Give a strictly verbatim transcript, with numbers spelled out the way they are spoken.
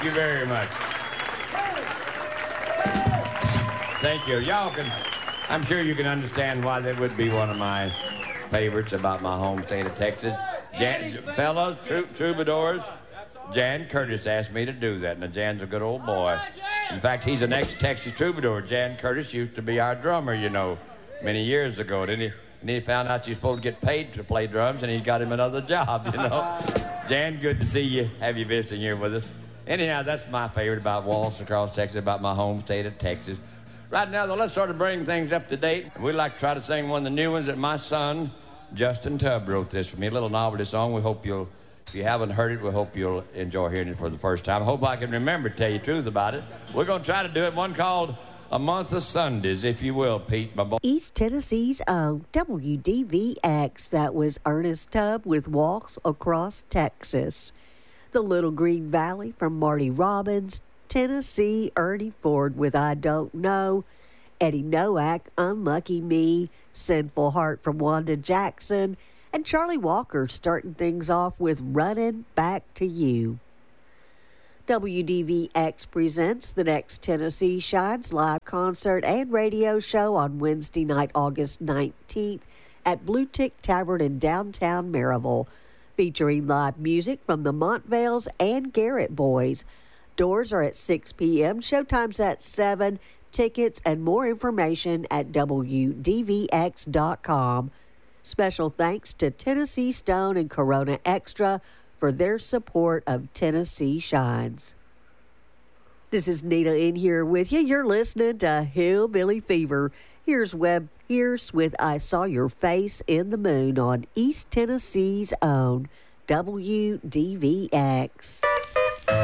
Thank you very much. Thank you. Y'all can, I'm sure you can understand why that would be one of my favorites about my home state of Texas. Jan, fellows, trou- troubadours, Jan Curtis asked me to do that. Now, Jan's a good old boy. In fact, he's an ex-Texas troubadour. Jan Curtis used to be our drummer, you know, many years ago, didn't he? And he found out you're supposed to get paid to play drums, and he got him another job, you know. Jan, good to see you, have you visiting here with us. Anyhow, that's my favorite about Waltz Across Texas, about my home state of Texas. Right now, though, let's sort of bring things up to date. We'd like to try to sing one of the new ones that my son, Justin Tubb, wrote this for me, a little novelty song. We hope you'll, if you haven't heard it, we hope you'll enjoy hearing it for the first time. I hope I can remember to tell you the truth about it. We're going to try to do it, one called A Month of Sundays, if you will, Pete, my boy. East Tennessee's own W D V X. That was Ernest Tubb with Walks Across Texas. The Little Green Valley from Marty Robbins. Tennessee, Ernie Ford with I Don't Know. Eddie Nowak, Unlucky Me. Sinful Heart from Wanda Jackson. And Charlie Walker starting things off with Running Back to You. W D V X presents the next Tennessee Shines live concert and radio show on Wednesday night, August nineteenth at Blue Tick Tavern in downtown Maryville, featuring live music from the Montvales and Garrett Boys. Doors are at six p.m., showtime's at seven. Tickets and more information at W D V X dot com. Special thanks to Tennessee Stone and Corona Extra for their support of Tennessee Shines. This is Nita in here with you. You're listening to Hillbilly Fever. Here's Webb Pierce with I Saw Your Face in the Moon on East Tennessee's own W D V X.